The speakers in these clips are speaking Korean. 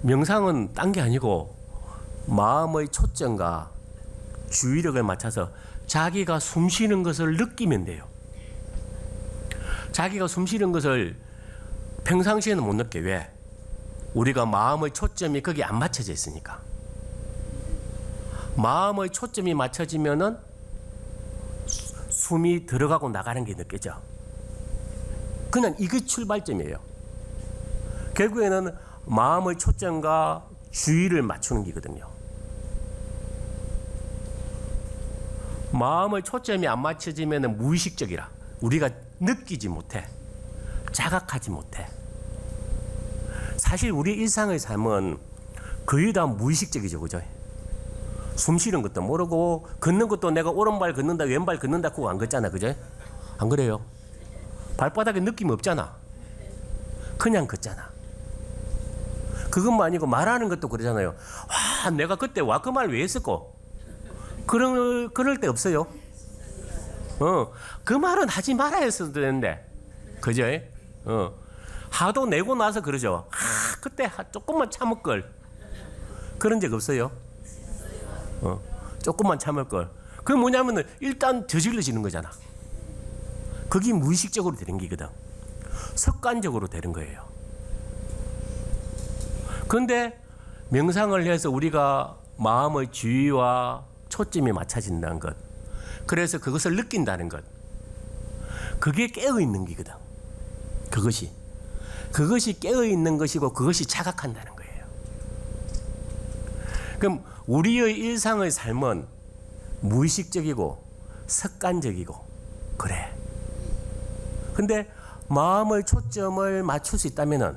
명상은 딴 게 아니고 마음의 초점과 주의력을 맞춰서 자기가 숨 쉬는 것을 느끼면 돼요. 자기가 숨 쉬는 것을 평상시에는 못 느껴. 왜? 우리가 마음의 초점이 거기 안 맞춰져 있으니까. 마음의 초점이 맞춰지면은 숨이 들어가고 나가는 게 느껴져. 그냥 이게 출발점이에요. 결국에는 마음의 초점과 주의를 맞추는 게거든요. 마음의 초점이 안 맞춰지면 무의식적이라 우리가 느끼지 못해. 자각하지 못해. 사실 우리 일상의 삶은 거의 다 무의식적이죠. 그죠? 숨 쉬는 것도 모르고 걷는 것도 내가 오른발 걷는다 왼발 걷는다 그거 안 걷잖아. 그죠? 안 그래요? 발바닥에 느낌이 없잖아. 그냥 걷잖아. 그것만 아니고 말하는 것도 그러잖아요. 와, 내가 그때 와 그 말 왜 했을까? 그럴 때 없어요. 그 말은 하지 말아야 했어도 되는데. 그죠? 하도 내고 나서 그러죠. 그때 조금만 참을 걸. 그런 적 없어요? 조금만 참을 걸. 그게 뭐냐면은 일단 저질러지는 거잖아. 그게 무의식적으로 되는 게거든. 습관적으로 되는 거예요. 그런데 명상을 해서 우리가 마음의 주의와 초점이 맞춰진다는 것, 그래서 그것을 느낀다는 것, 그게 깨어있는 게거든. 그것이 깨어있는 것이고 그것이 자각한다는 거예요. 그럼 우리의 일상의 삶은 무의식적이고 습관적이고 그래. 근데 마음의 초점을 맞출 수 있다면은,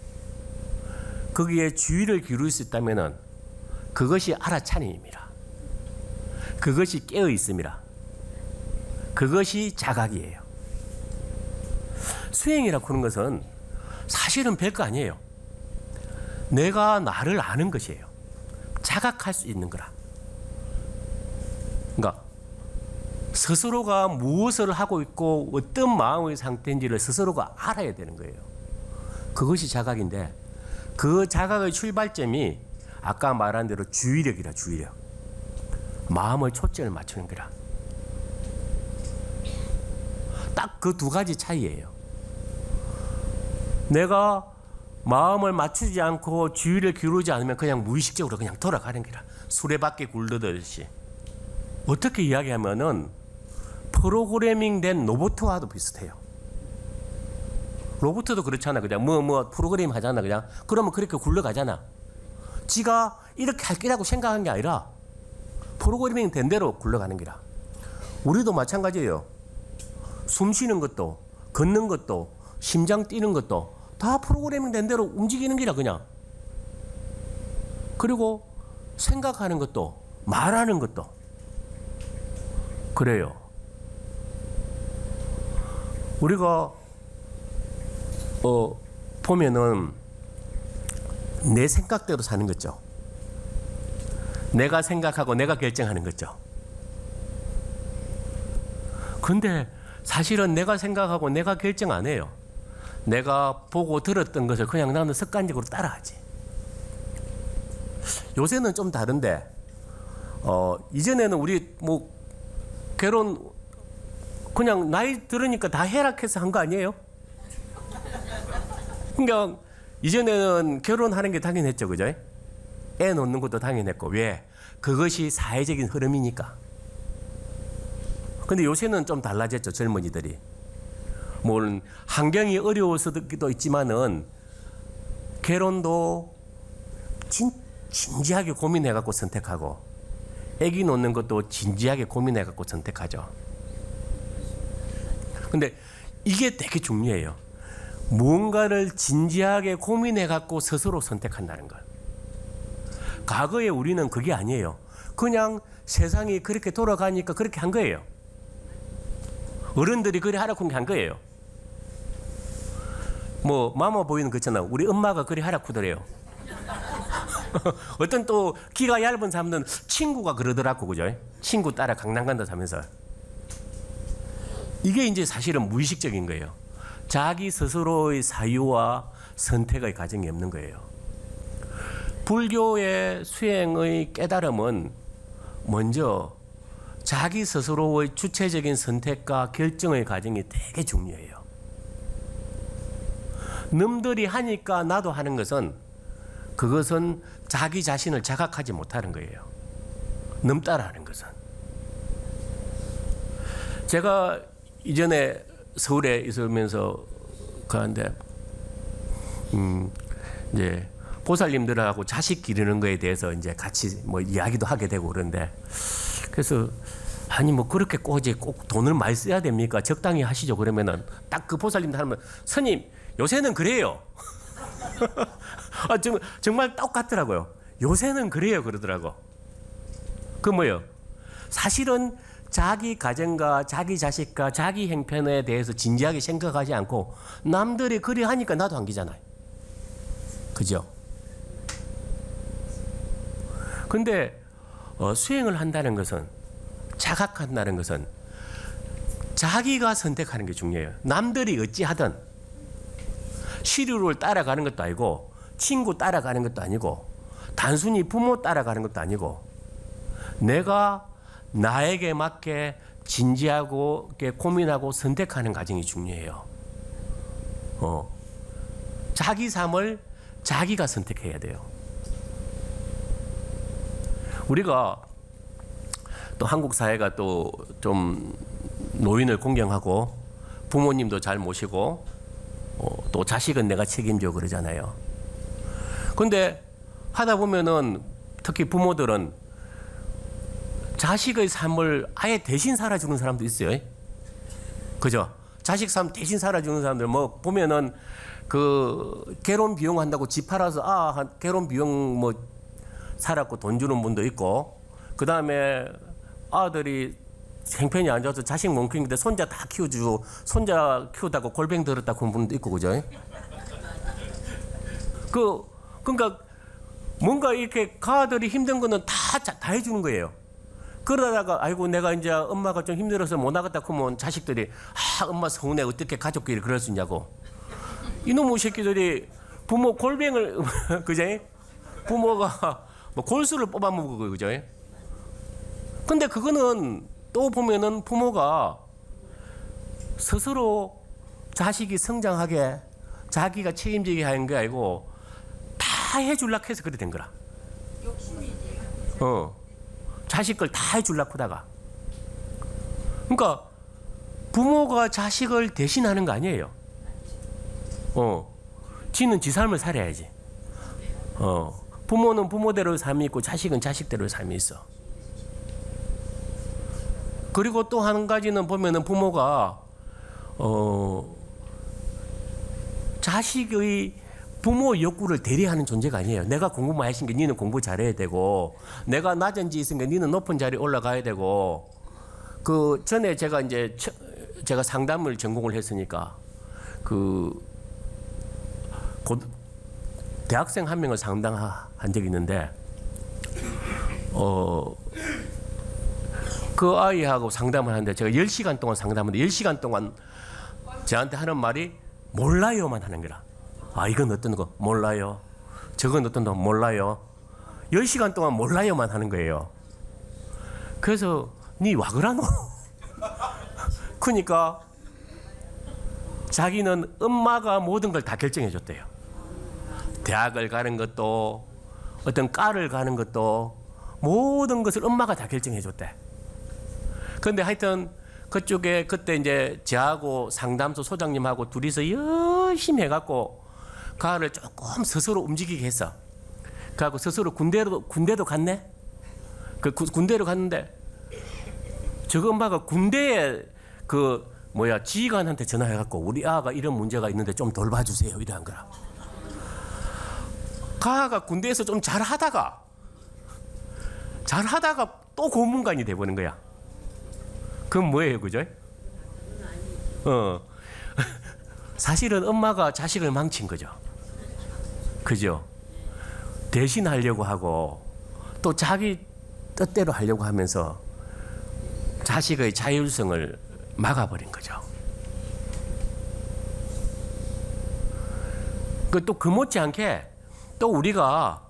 거기에 주의를 기울일 수 있다면은 그것이 알아차림입니다. 그것이 깨어 있음이라. 그것이 자각이에요. 수행이라고 하는 것은 사실은 별거 아니에요. 내가 나를 아는 것이에요. 자각할 수 있는 거라. 그러니까 스스로가 무엇을 하고 있고 어떤 마음의 상태인지를 스스로가 알아야 되는 거예요. 그것이 자각인데, 그 자각의 출발점이 아까 말한 대로 주의력이라. 주의력. 마음의 초점을 맞추는 거라. 딱 그 두 가지 차이예요. 내가 마음을 맞추지 않고 주의를 기울이지 않으면 그냥 무의식적으로 그냥 돌아가는 거라. 수레바퀴 굴러듯이. 어떻게 이야기하면은 프로그래밍 된 로봇와도 비슷해요. 로봇도 그렇잖아. 그냥 프로그램 하잖아. 그냥 그러면 그렇게 굴러가잖아. 지가 이렇게 할 거라고 생각한 게 아니라 프로그래밍 된 대로 굴러가는 거라. 우리도 마찬가지예요. 숨 쉬는 것도, 걷는 것도, 심장 뛰는 것도 다 프로그래밍 된 대로 움직이는 거라. 그냥. 그리고 생각하는 것도, 말하는 것도 그래요. 우리가 보면은 내 생각대로 사는 거죠. 내가 생각하고 내가 결정하는 거죠. 근데 사실은 내가 생각하고 내가 결정 안 해요. 내가 보고 들었던 것을 그냥 나는 습관적으로 따라하지. 요새는 좀 다른데, 이전에는 우리 결혼 그냥 나이 들으니까 다 해락해서 한 거 아니에요? 그러니까 이전에는 결혼하는 게 당연했죠. 그죠? 애 놓는 것도 당연했고. 왜? 그것이 사회적인 흐름이니까. 근데 요새는 좀 달라졌죠. 젊은이들이. 물론 환경이 어려워서도 있지만은 결혼도 진지하게 고민해갖고 선택하고, 애기 놓는 것도 진지하게 고민해갖고 선택하죠. 근데 이게 되게 중요해요. 무언가를 진지하게 고민해갖고 스스로 선택한다는 것. 과거에 우리는 그게 아니에요. 그냥 세상이 그렇게 돌아가니까 그렇게 한 거예요. 어른들이 그래 하라고 한 거예요. 마마 보이는 거 있잖아. 우리 엄마가 그래 하라고 그래요. 어떤 또 기가 얇은 사람들은 친구가 그러더라고. 그죠? 친구 따라 강남 간다 하면서. 이게 이제 사실은 무의식적인 거예요. 자기 스스로의 사유와 선택의 과정이 없는 거예요. 불교의 수행의 깨달음은 먼저 자기 스스로의 주체적인 선택과 결정의 과정이 되게 중요해요. 남들이 하니까 나도 하는 것은 그것은 자기 자신을 자각하지 못하는 거예요. 남 따라 하는 것은. 제가 이전에 서울에 있으면서 그런데 이제 보살님들하고 자식 기르는 거에 대해서 이제 같이 뭐 이야기도 하게 되고 그런데 그래서 아니 뭐 그렇게 꼭 돈을 많이 써야 됩니까? 적당히 하시죠. 그러면은 딱 그 보살님들 하면 스님 요새는 그래요. 아, 정말 똑같더라고요. 요새는 그래요 그러더라고. 그 뭐예요? 사실은 자기 가정과 자기 자식과 자기 형편에 대해서 진지하게 생각하지 않고 남들이 그리 하니까 나도 안 기잖아요. 그죠? 근데 수행을 한다는 것은 자각한다는 것은 자기가 선택하는 게 중요해요. 남들이 어찌하든 시류를 따라가는 것도 아니고 친구 따라가는 것도 아니고 단순히 부모 따라가는 것도 아니고 내가 나에게 맞게 진지하고 고민하고 선택하는 과정이 중요해요. 자기 삶을 자기가 선택해야 돼요. 우리가 또 한국 사회가 또 좀 노인을 공경하고 부모님도 잘 모시고 또 자식은 내가 책임져 그러잖아요. 근데 하다 보면은 특히 부모들은 자식의 삶을 아예 대신 살아주는 사람도 있어요. 그죠? 자식 삶 대신 살아주는 사람들 뭐 보면은 그 결혼 비용 한다고 집 팔아서 결혼 비용 뭐 살았고 돈 주는 분도 있고 그 다음에 아들이 형편이 안 좋아서 자식 못 키우는데 손자 다 키워주고 손자 키우다가 골병 들었다 그런 분도 있고 그죠? 그러니까 뭔가 이렇게 가들이 힘든 거는 다 해주는 거예요. 그러다가 아이고 내가 이제 엄마가 좀 힘들어서 못 나갔다 그러면 자식들이 엄마 서운해 어떻게 가족끼리 그럴 수 있냐고. 이놈의 새끼들이 부모 골병을 그죠? 부모가 뭐 골수를 뽑아먹고 그죠? 근데 그거는 또 보면은 부모가 스스로 자식이 성장하게 자기가 책임지게 하는 게 아니고 다 해줄라고 해서 그래 된 거라. 욕심이지. 자식 걸 다 해줄라고 하다가. 그러니까 부모가 자식을 대신하는 거 아니에요. 지는 지 삶을 살아야지. 부모는 부모대로의 삶이 있고 자식은 자식대로의 삶이 있어. 그리고 또 한 가지는 보면은 부모가 자식의 부모 욕구를 대리하는 존재가 아니에요. 내가 공부 많이 했으니까 니는 공부 잘해야 되고 내가 낮은 지 있으니까 니는 높은 자리에 올라가야 되고 그 전에 제가 상담을 전공을 했으니까 대학생 한 명을 상담한 적이 있는데 그 아이하고 상담을 하는데 제가 10시간 동안 상담하는데 10시간 동안 저한테 하는 말이 몰라요만 하는 거라. 이건 어떤 거 몰라요. 저건 어떤 거 몰라요. 10시간 동안 몰라요만 하는 거예요. 그래서 니 와 그러노? 그러니까 자기는 엄마가 모든 걸 다 결정해 줬대요. 대학을 가는 것도 어떤 과를 가는 것도 모든 것을 엄마가 다 결정해 줬대. 그런데 하여튼 그쪽에 그때 이제 저하고 상담소 소장님하고 둘이서 열심히 해갖고 가를 조금 스스로 움직이게 했어. 그래갖고 스스로 군대도 갔네. 군대로 갔는데 저거 엄마가 군대에 지휘관한테 전화해갖고 우리 아가 이런 문제가 있는데 좀 돌봐주세요 이러한 거라. 가가 군대에서 좀 잘하다가 또 고문관이 돼버린 거야. 그건 뭐예요, 그죠? 사실은 엄마가 자식을 망친 거죠. 그죠? 대신하려고 하고 또 자기 뜻대로 하려고 하면서 자식의 자율성을 막아버린 거죠. 또 그 못지않게 또 우리가